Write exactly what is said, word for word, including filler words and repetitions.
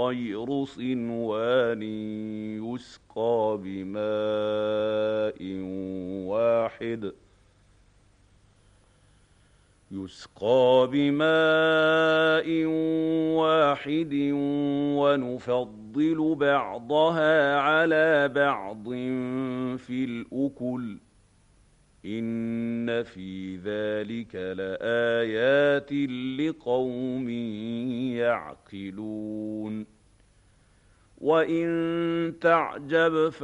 غير صنوان يسقى بماء واحد يسقى بماء واحد ونفضل بعضها على بعض في الأكل إن في ذلك لآيات لقوم يعقلون وإن تعجب